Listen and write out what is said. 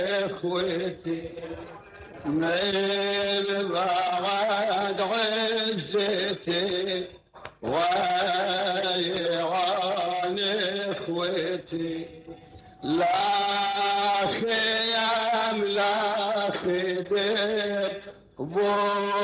اخوتي من بعد عزتي ويعان اخوتي لا خيام لا خدر